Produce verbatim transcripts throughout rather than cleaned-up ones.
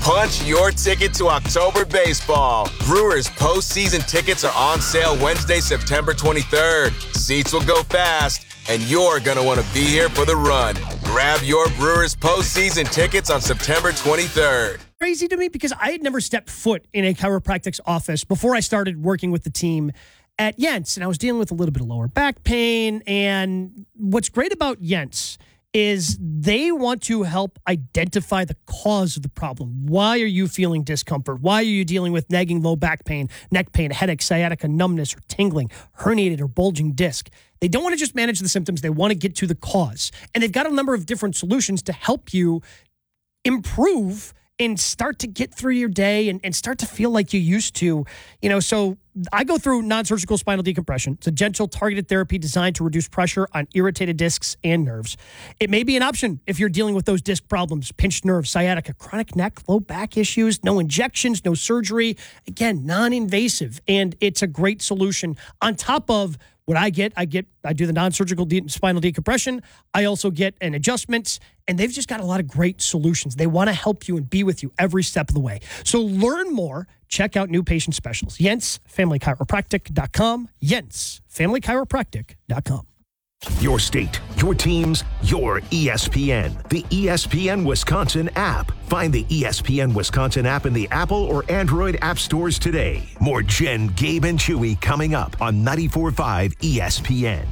Punch your ticket to October baseball. Brewers postseason tickets are on sale Wednesday, September twenty-third. Seats will go fast, and you're going to want to be here for the run. Grab your Brewers postseason tickets on September twenty-third. Crazy to me because I had never stepped foot in a chiropractic's office before I started working with the team at Yentz, and I was dealing with a little bit of lower back pain. And what's great about Yentz is they want to help identify the cause of the problem. Why are you feeling discomfort? Why are you dealing with nagging low back pain, neck pain, headache, sciatica, numbness, or tingling, herniated or bulging disc? They don't want to just manage the symptoms. They want to get to the cause. And they've got a number of different solutions to help you improve and start to get through your day and, and start to feel like you used to. You know, so I go through non-surgical spinal decompression. It's a gentle, targeted therapy designed to reduce pressure on irritated discs and nerves. It may be an option if you're dealing with those disc problems, pinched nerves, sciatica, chronic neck, low back issues, no injections, no surgery. Again, non-invasive, and it's a great solution. On top of what I get, I get, I do the non-surgical de- spinal decompression. I also get an adjustment, and they've just got a lot of great solutions. They want to help you and be with you every step of the way. So learn more. Check out new patient specials. Yentz Family Chiropractic dot com. Yentz Family Chiropractic dot com. Your state, your teams, your E S P N. The E S P N Wisconsin app. Find the E S P N Wisconsin app in the Apple or Android app stores today. More Jen, Gabe, and Chewy coming up on ninety-four point five E S P N.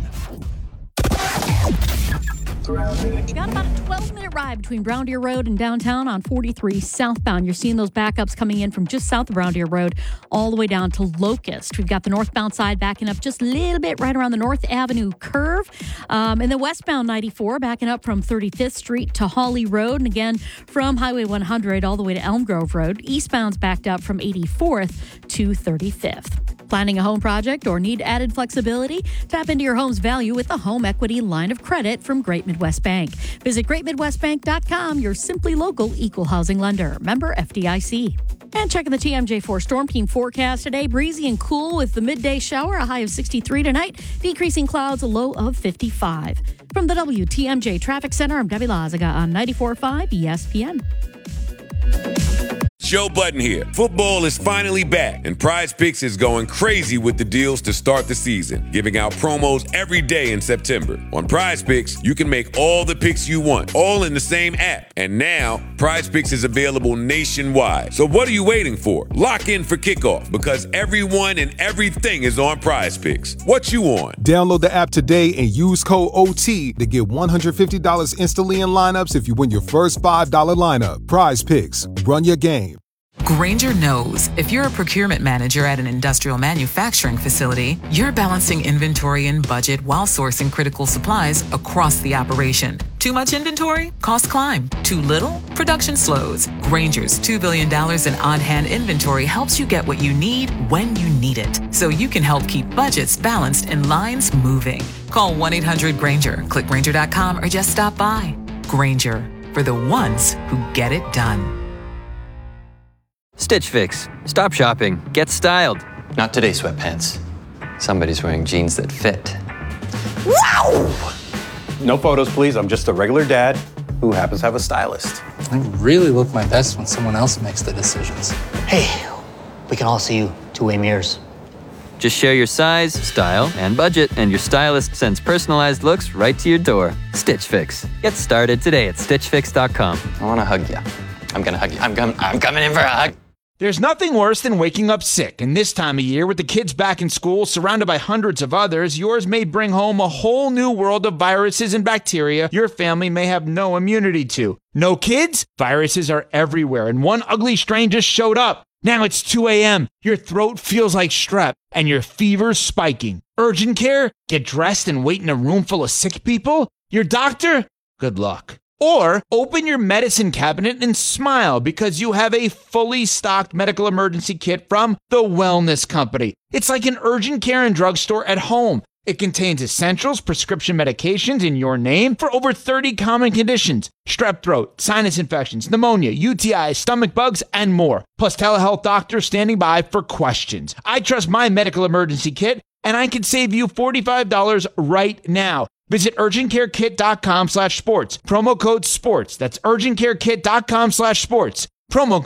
You got about a twelve-minute ride between Brown Deer Road and downtown on forty-three southbound. You're seeing those backups coming in from just south of Brown Deer Road all the way down to Locust. We've got the northbound side backing up just a little bit right around the North Avenue curve. Um, and the westbound ninety-four backing up from thirty-fifth Street to Hawley Road. And again, from Highway one hundred all the way to Elm Grove Road. Eastbound's backed up from eighty-fourth to thirty-fifth. Planning a home project or need added flexibility? Tap into your home's value with the Home Equity Line of Credit from Great Midwest Bank. Visit great midwest bank dot com, your simply local equal housing lender. Member F D I C. And checking the T M J four Storm Team forecast today. Breezy and cool with the midday shower, a high of sixty-three tonight. Decreasing clouds, a low of fifty-five. From the W T M J Traffic Center, I'm Debbie Lazaga on ninety-four point five E S P N. Joe Budden here. Football is finally back, and Prize Picks is going crazy with the deals to start the season, giving out promos every day in September. On Prize Picks, you can make all the picks you want, all in the same app. And now, Prize Picks is available nationwide. So what are you waiting for? Lock in for kickoff, because everyone and everything is on Prize Picks. What you on? Download the app today and use code O T to get one hundred fifty dollars instantly in lineups if you win your first five dollars lineup. Prize Picks. Run your game. Grainger knows if you're a procurement manager at an industrial manufacturing facility, you're balancing inventory and budget while sourcing critical supplies across the operation. Too much inventory? Costs climb. Too little? Production slows. Grainger's two billion dollars in on-hand inventory helps you get what you need when you need it, so you can help keep budgets balanced and lines moving. Call one eight hundred Grainger, click Grainger dot com, or just stop by. Grainger, for the ones who get it done. Stitch Fix. Stop shopping. Get styled. Not today, sweatpants. Somebody's wearing jeans that fit. Wow! No photos, please. I'm just a regular dad who happens to have a stylist. I really look my best when someone else makes the decisions. Hey, we can all see you two-way mirrors. Just share your size, style, and budget, and your stylist sends personalized looks right to your door. Stitch Fix. Get started today at stitch fix dot com. I want to hug you. I'm going to hug you. I'm, com- I'm coming in for a hug. There's nothing worse than waking up sick, and this time of year, with the kids back in school, surrounded by hundreds of others, yours may bring home a whole new world of viruses and bacteria your family may have no immunity to. No kids? Viruses are everywhere, and one ugly strain just showed up. Now it's two a.m., your throat feels like strep, and your fever's spiking. Urgent care? Get dressed and wait in a room full of sick people? Your doctor? Good luck. Or open your medicine cabinet and smile because you have a fully stocked medical emergency kit from The Wellness Company. It's like an urgent care and drugstore at home. It contains essentials, prescription medications in your name for over thirty common conditions. Strep throat, sinus infections, pneumonia, U T Is, stomach bugs, and more. Plus telehealth doctors standing by for questions. I trust my medical emergency kit, and I can save you forty-five dollars right now. Visit urgentcarekit.com slash sports. Promo code sports. That's urgentcarekit.com slash sports. Promo